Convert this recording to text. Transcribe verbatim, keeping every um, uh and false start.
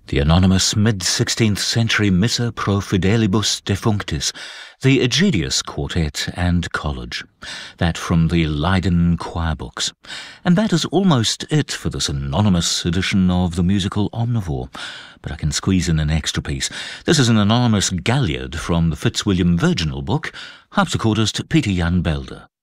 The anonymous mid-sixteenth century Missa pro Fidelibus Defunctis, the Aegidius Quartet and College. That from the Leiden choir books. And that is almost it for this anonymous edition of the musical Omnivore. But I can squeeze in an extra piece. This is an anonymous galliard from the Fitzwilliam Virginal book, harpsichordist Peter Jan Belder.